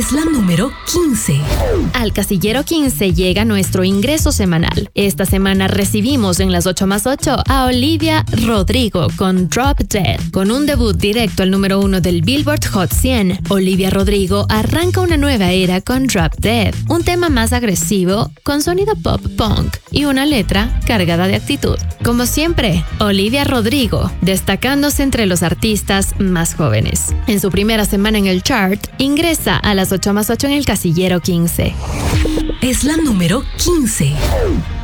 Es la número 15. Al casillero 15 llega nuestro ingreso semanal. Esta semana recibimos en las 8 más 8 a Olivia Rodrigo con Drop Dead. Con un debut directo al número 1 del Billboard Hot 100, Olivia Rodrigo arranca una nueva era con Drop Dead, un tema más agresivo con sonido pop punk y una letra cargada de actitud. Como siempre, Olivia Rodrigo, destacándose entre los artistas más jóvenes. En su primera semana en el chart, ingresa a las 8 más 8 en el casillero 15. Es la número 15.